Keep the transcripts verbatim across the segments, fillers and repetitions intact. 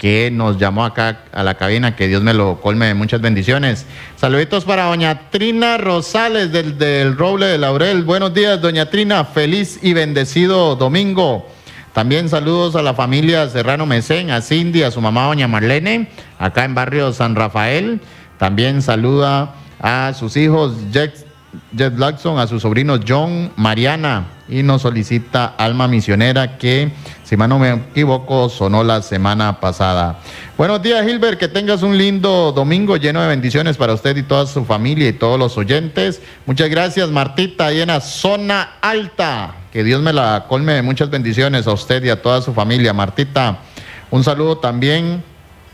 que nos llamó acá a la cabina, que Dios me lo colme de muchas bendiciones. Saluditos para doña Trina Rosales del, del Roble de Laurel. Buenos días, doña Trina, feliz y bendecido domingo. También saludos a la familia Serrano Mesén, a Cindy, a su mamá doña Marlene, acá en barrio San Rafael. También saluda a sus hijos Jet, Jet Blackson, a sus sobrinos John, Mariana, y nos solicita Alma Misionera, que si mal no me equivoco sonó la semana pasada. Buenos días, Gilbert, que tengas un lindo domingo lleno de bendiciones para usted y toda su familia y todos los oyentes. Muchas gracias, Martita, ahí en la zona alta, que Dios me la colme de muchas bendiciones a usted y a toda su familia, Martita. Un saludo también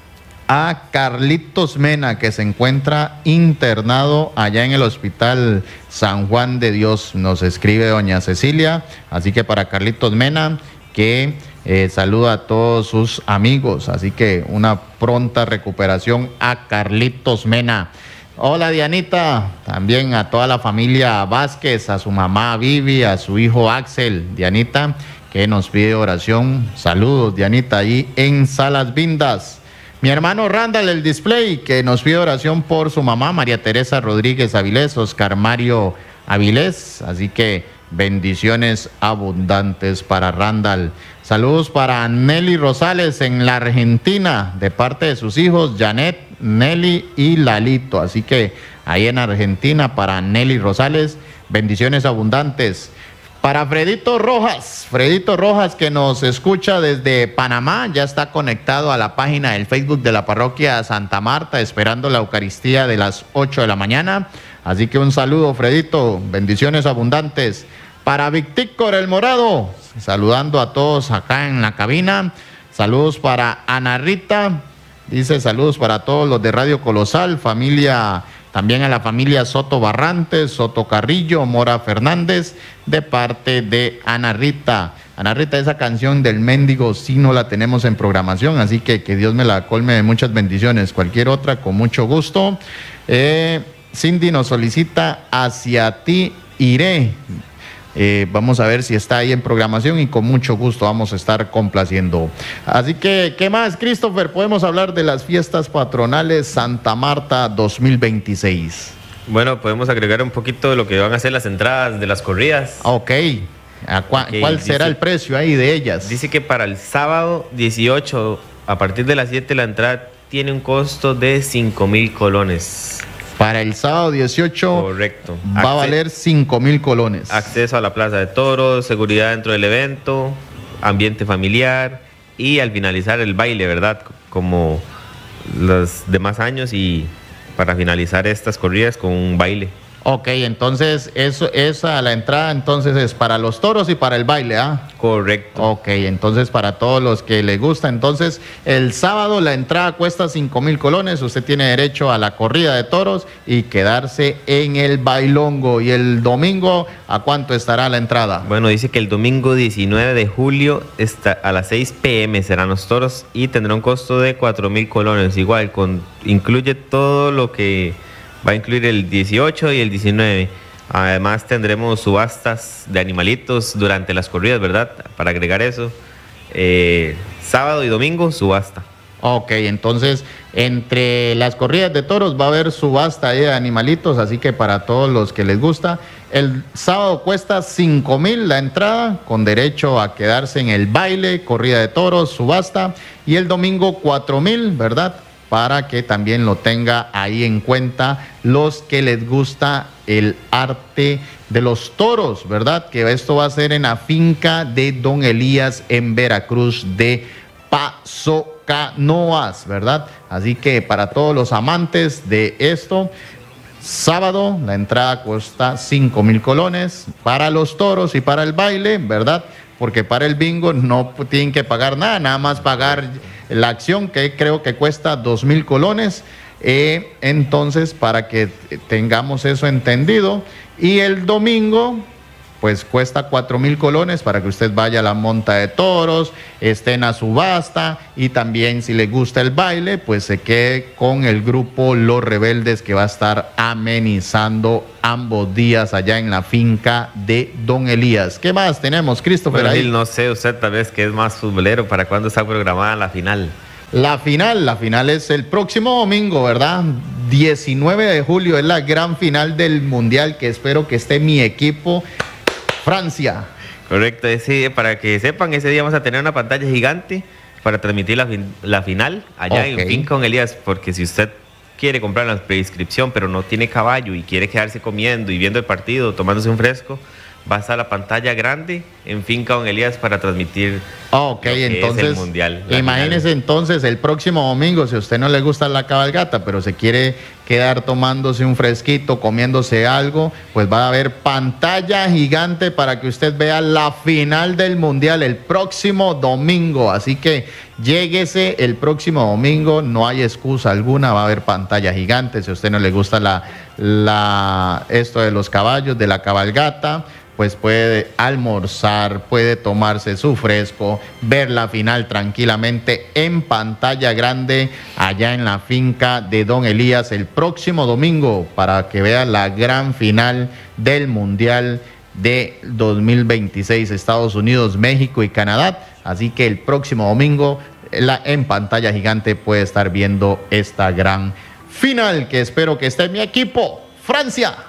a Carlitos Mena, que se encuentra internado allá en el Hospital San Juan de Dios. Nos escribe doña Cecilia, así que para Carlitos Mena, que eh, saluda a todos sus amigos, así que una pronta recuperación a Carlitos Mena. Hola Dianita, también a toda la familia Vázquez, a su mamá Vivi, a su hijo Axel. Dianita, que nos pide oración. Saludos, Dianita, ahí en Salas Vindas. Mi hermano Randall, el display, que nos pide oración por su mamá, María Teresa Rodríguez Avilés, Oscar Mario Avilés. Así que bendiciones abundantes para Randall. Saludos para Nelly Rosales en la Argentina, de parte de sus hijos, Janet, Nelly y Lalito. Así que ahí en Argentina, para Nelly Rosales, bendiciones abundantes. Para Fredito Rojas, Fredito Rojas, que nos escucha desde Panamá, ya está conectado a la página del Facebook de la parroquia Santa Marta, esperando la Eucaristía de las ocho de la mañana. Así que un saludo, Fredito, bendiciones abundantes. Para Victícor el Morado, saludando a todos acá en la cabina. Saludos para Ana Rita, dice saludos para todos los de Radio Colosal, familia. También a la familia Soto Barrantes, Soto Carrillo, Mora Fernández, de parte de Ana Rita. Ana Rita, esa canción del Mendigo sí no la tenemos en programación, así que que Dios me la colme de muchas bendiciones. Cualquier otra, con mucho gusto. Eh, Cindy nos solicita Hacia ti iré. Eh, vamos a ver si está ahí en programación y con mucho gusto vamos a estar complaciendo. Así que, ¿qué más, Christopher? Podemos hablar de las fiestas patronales Santa Marta dos mil veintiséis. Bueno, podemos agregar un poquito de lo que van a ser las entradas de las corridas. Ok. ¿A cua okay. ¿Cuál será dice, el precio ahí de ellas? Dice que para el sábado dieciocho, a partir de las siete, la entrada tiene un costo de cinco mil colones. Para el sábado dieciocho, correcto, va Acce a valer cinco mil colones. Acceso a la plaza de toros, seguridad dentro del evento, ambiente familiar y al finalizar el baile, ¿verdad? Como los demás años, y para finalizar estas corridas con un baile. Ok, entonces eso, esa la entrada entonces es para los toros y para el baile, ¿ah? Correcto. Ok, entonces para todos los que les gusta, entonces el sábado la entrada cuesta cinco mil colones, usted tiene derecho a la corrida de toros y quedarse en el bailongo. Y el domingo, ¿a cuánto estará la entrada? Bueno, dice que el domingo diecinueve de julio está a las seis pe eme serán los toros y tendrá un costo de cuatro mil colones, igual, con, incluye todo lo que va a incluir el dieciocho y el diecinueve. Además tendremos subastas de animalitos durante las corridas, ¿verdad? Para agregar eso. Eh, sábado y domingo, subasta. Ok, entonces entre las corridas de toros va a haber subasta de animalitos, así que para todos los que les gusta, el sábado cuesta cinco mil la entrada, con derecho a quedarse en el baile, corrida de toros, subasta, y el domingo cuatro mil, ¿verdad? Para que también lo tenga ahí en cuenta los que les gusta el arte de los toros, ¿verdad? Que esto va a ser en la finca de Don Elías en Veracruz de Paso Canoas, ¿verdad? Así que para todos los amantes de esto, sábado la entrada cuesta cinco mil colones para los toros y para el baile, ¿verdad? Porque para el bingo no tienen que pagar nada, nada más pagar la acción, que creo que cuesta dos mil colones. Eh, entonces, para que tengamos eso entendido, y el domingo pues cuesta cuatro mil colones para que usted vaya a la monta de toros, esté en la subasta, y también si le gusta el baile, pues se quede con el grupo Los Rebeldes, que va a estar amenizando ambos días allá en la finca de Don Elías. ¿Qué más tenemos, Christopher? Bueno, ahí? Gil, no sé, usted tal vez que es más futbolero, ¿para cuándo está programada la final? La final, la final es el próximo domingo, ¿verdad? diecinueve de julio es la gran final del Mundial, que espero que esté mi equipo, Francia. Correcto, ese, para que sepan, ese día vamos a tener una pantalla gigante para transmitir la, fin, la final allá okay. en Finca Don Elías, porque si usted quiere comprar la prescripción pero no tiene caballo y quiere quedarse comiendo y viendo el partido, tomándose un fresco, va a estar la pantalla grande en Finca Don Elías para transmitir oh, ok, entonces, el Mundial. Imagínese final. Entonces el próximo domingo, si a usted no le gusta la cabalgata, pero se quiere quedar tomándose un fresquito, comiéndose algo, pues va a haber pantalla gigante para que usted vea la final del Mundial el próximo domingo. Así que lléguese el próximo domingo, no hay excusa alguna, va a haber pantalla gigante. Si a usted no le gusta la, la, esto de los caballos, de la cabalgata, pues puede almorzar, puede tomarse su fresco, ver la final tranquilamente en pantalla grande allá en la finca de Don Elías el próximo domingo para que vea la gran final del Mundial de dos mil veintiséis, Estados Unidos, México y Canadá. Así que el próximo domingo la, en pantalla gigante puede estar viendo esta gran final que espero que esté en mi equipo, Francia.